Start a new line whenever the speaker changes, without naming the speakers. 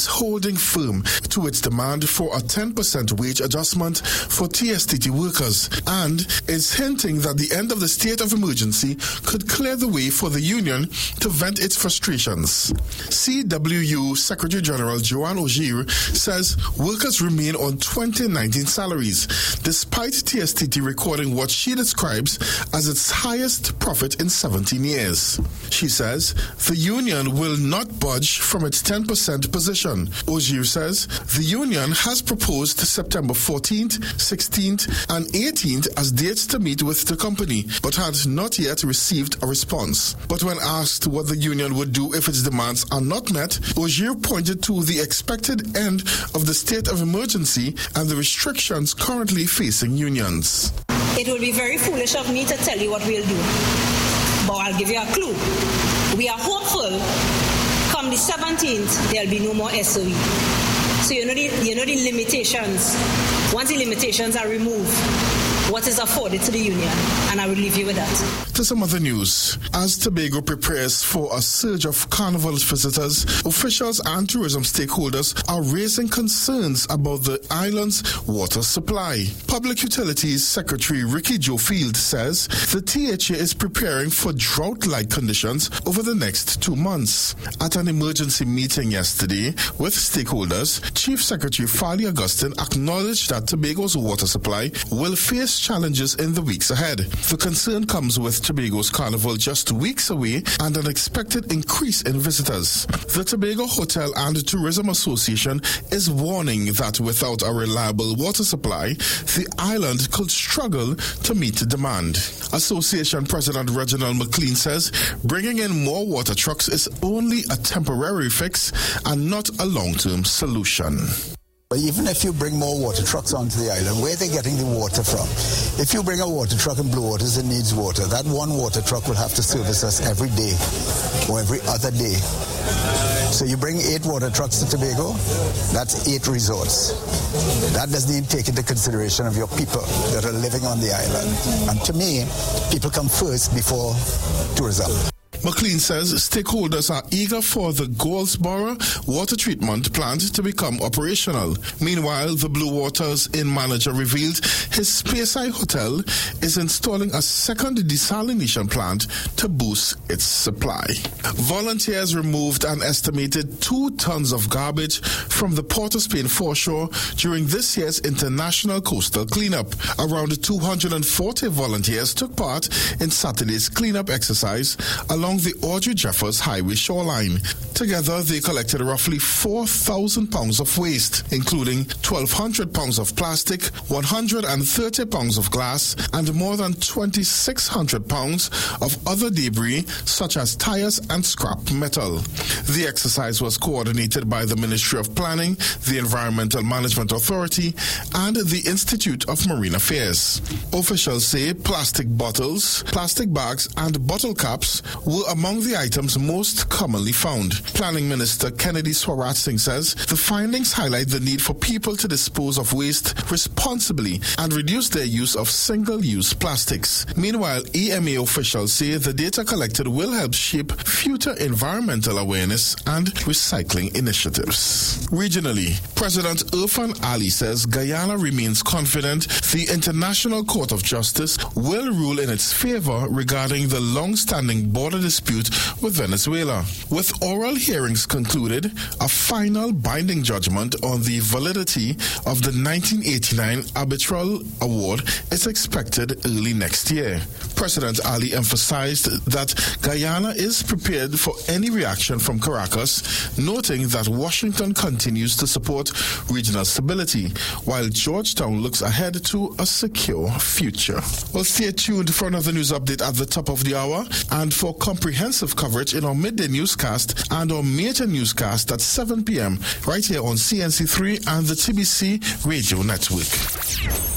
is holding firm to its demand for a 10% wage adjustment for TSTT workers and is hinting that the end of the state of emergency could clear the way for the union to vent its frustrations. CWU Secretary General Joanne Ogier says workers remain on 2019 salaries, despite TSTT recording what she describes as its highest profit in 17 years. She says the union will not budge from its 10% position. Ogier says the union has proposed September 14th, 16th, and 18th as dates to meet with the company, but had not yet received a response. But when asked what the union would do if its demands are not met, Ogier pointed to the expected end of the state of emergency and the restrictions currently facing unions.
It will be very foolish of me to tell you what we'll do, but I'll give you a clue. We are hopeful come the 17th there'll be no more SOE. So you know the limitations. Once the limitations are removed, what is afforded to the union, and I will leave you with that.
To some other news, as Tobago prepares for a surge of carnival visitors, officials and tourism stakeholders are raising concerns about the island's water supply. Public Utilities Secretary Ricky Jofield says the THA is preparing for drought-like conditions over the next 2 months. At an emergency meeting yesterday with stakeholders, Chief Secretary Farley Augustine acknowledged that Tobago's water supply will face challenges in the weeks ahead. The concern comes with Tobago's carnival just weeks away and an expected increase in visitors. The Tobago Hotel and Tourism Association is warning that without a reliable water supply, the island could struggle to meet demand. Association President Reginald McLean says bringing in more water trucks is only a temporary fix and not a long-term solution.
Even if you bring more water trucks onto the island, where are they getting the water from? If you bring a water truck in Blue Waters that needs water, that one water truck will have to service us every day or every other day. So you bring 8 water trucks to Tobago, that's 8 resorts. That doesn't even take into consideration of your people that are living on the island. And to me, people come first before tourism.
McLean says stakeholders are eager for the Goldsboro water treatment plant to become operational. Meanwhile, the Blue Waters Inn manager revealed his Speyside Hotel is installing a second desalination plant to boost its supply. Volunteers removed an estimated 2 tons of garbage from the Port of Spain foreshore during this year's International Coastal Cleanup. Around 240 volunteers took part in Saturday's cleanup exercise along the Audrey Jeffers Highway shoreline. Together, they collected roughly 4,000 pounds of waste, including 1,200 pounds of plastic, 130 pounds of glass, and more than 2,600 pounds of other debris, such as tires and scrap metal. The exercise was coordinated by the Ministry of Planning, the Environmental Management Authority, and the Institute of Marine Affairs. Officials say plastic bottles, plastic bags, and bottle caps were among the items most commonly found. Planning Minister Kennedy Swarat Singh says the findings highlight the need for people to dispose of waste responsibly and reduce their use of single-use plastics. Meanwhile, EMA officials say the data collected will help shape future environmental awareness and recycling initiatives. Regionally, President Irfan Ali says Guyana remains confident the International Court of Justice will rule in its favor regarding the long-standing border dispute with Venezuela. With oral hearings concluded, a final binding judgment on the validity of the 1989 arbitral award is expected early next year. President Ali emphasized that Guyana is prepared for any reaction from Caracas, noting that Washington continues to support regional stability, while Georgetown looks ahead to a secure future. Well, stay tuned for another news update at the top of the hour and for comprehensive coverage in our midday newscast and our major newscast at 7 p.m. right here on CNC3 and the TBC Radio Network.